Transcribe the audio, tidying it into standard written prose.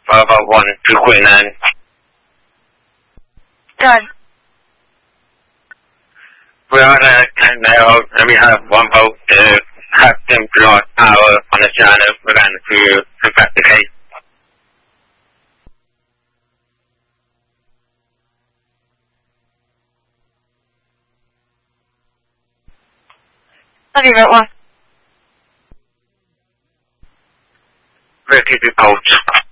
551 to Quinlan. Done. We are now, we have one boat, Captain Plot Power on the channel. We're going to contact the case. Love you, Route 1. Ricky report.